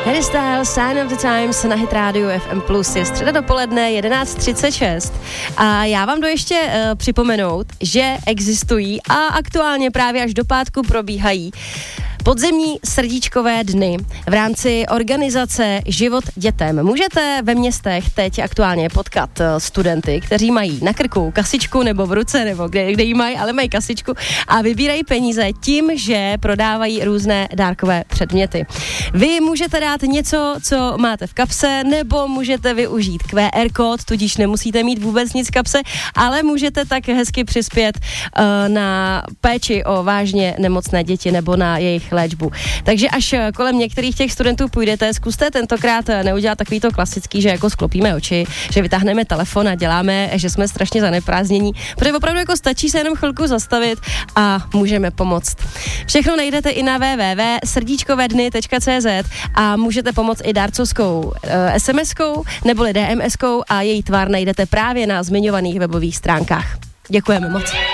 Harry Styles, Sign of the Times na Hit Radio FM+. Je středa dopoledne, 11:36. A já vám jdu ještě připomenout, že existují a aktuálně právě až do pátku probíhají podzimní srdíčkové dny v rámci organizace Život dětem. Můžete ve městech teď aktuálně potkat studenty, kteří mají na krku kasičku nebo v ruce, nebo kde ji mají, ale mají kasičku a vybírají peníze tím, že prodávají různé dárkové předměty. Vy můžete dát něco, co máte v kapse, nebo můžete využít QR kód, tudíž nemusíte mít vůbec nic v kapse, ale můžete tak hezky přispět na péči o vážně nemocné děti nebo na jejich léčbu. Takže až kolem některých těch studentů půjdete, zkuste tentokrát neudělat takový to klasický, že jako sklopíme oči, že vytáhneme telefon a děláme, že jsme strašně zaneprázdnění, protože opravdu jako stačí se jenom chvilku zastavit a můžeme pomoct. Všechno najdete i na www.srdíčkovedny.cz a můžete pomoct i dárcovskou SMS-kou neboli DMS-kou a její tvar najdete právě na zmiňovaných webových stránkách. Děkujeme moc.